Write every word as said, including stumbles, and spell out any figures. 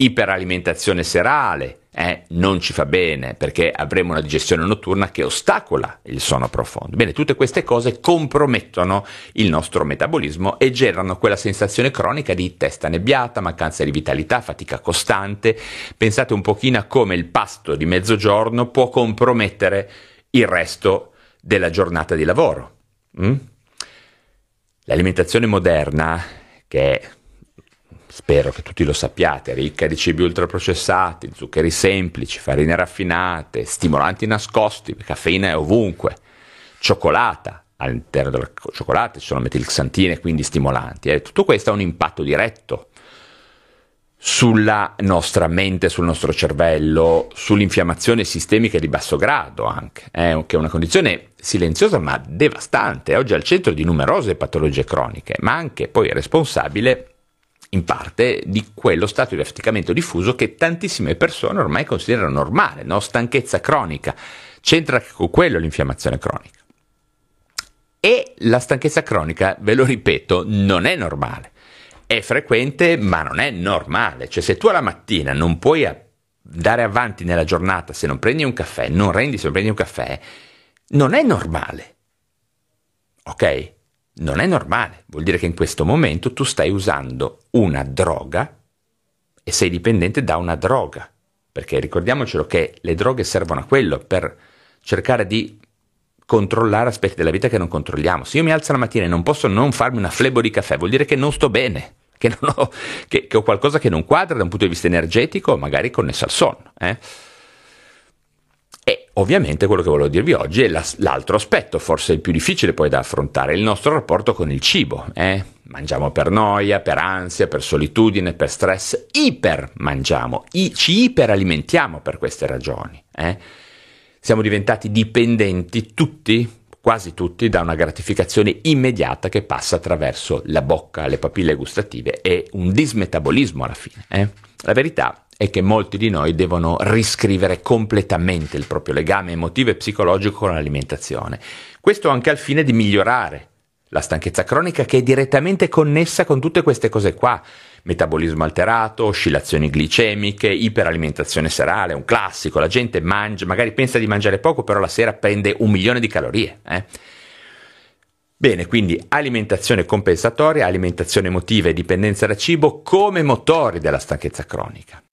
Iperalimentazione serale, eh, non ci fa bene perché avremo una digestione notturna che ostacola il sonno profondo. Bene, tutte queste cose compromettono il nostro metabolismo e generano quella sensazione cronica di testa nebbiata, mancanza di vitalità, fatica costante. Pensate un pochino a come il pasto di mezzogiorno può compromettere il resto della giornata di lavoro. Mm? L'alimentazione moderna, che è, spero che tutti lo sappiate, ricca di cibi ultraprocessati, zuccheri semplici, farine raffinate, stimolanti nascosti, caffeina è ovunque, cioccolata, all'interno della cioccolata ci sono metilxantine, quindi stimolanti. Eh. Tutto questo ha un impatto diretto sulla nostra mente, sul nostro cervello, sull'infiammazione sistemica di basso grado anche, eh, che è una condizione silenziosa ma devastante, oggi al centro di numerose patologie croniche, ma anche poi responsabile in parte di quello stato di affaticamento diffuso che tantissime persone ormai considerano normale, no? Stanchezza cronica, c'entra anche con quello l'infiammazione cronica. E la stanchezza cronica, ve lo ripeto, non è normale, è frequente ma non è normale, cioè se tu alla mattina non puoi andare avanti nella giornata se non prendi un caffè, non rendi se non prendi un caffè, non è normale, ok? Non è normale, vuol dire che in questo momento tu stai usando una droga e sei dipendente da una droga, perché ricordiamocelo che le droghe servono a quello, per cercare di controllare aspetti della vita che non controlliamo. Se io mi alzo la mattina e non posso non farmi una flebo di caffè, vuol dire che non sto bene, che, non ho, che, che ho qualcosa che non quadra da un punto di vista energetico, magari connesso al sonno, eh? E ovviamente quello che volevo dirvi oggi è la, l'altro aspetto, forse il più difficile poi da affrontare, il nostro rapporto con il cibo. Eh? Mangiamo per noia, per ansia, per solitudine, per stress, iper mangiamo, i, ci iperalimentiamo per queste ragioni. Eh? Siamo diventati dipendenti tutti, quasi tutti, da una gratificazione immediata che passa attraverso la bocca, le papille gustative e un dismetabolismo alla fine. Eh? La verità è che molti di noi devono riscrivere completamente il proprio legame emotivo e psicologico con l'alimentazione. Questo anche al fine di migliorare la stanchezza cronica, che è direttamente connessa con tutte queste cose qua. Metabolismo alterato, oscillazioni glicemiche, iperalimentazione serale, un classico. La gente mangia, magari pensa di mangiare poco, però la sera prende un milione di calorie. Eh? Bene, quindi alimentazione compensatoria, alimentazione emotiva e dipendenza da cibo come motori della stanchezza cronica.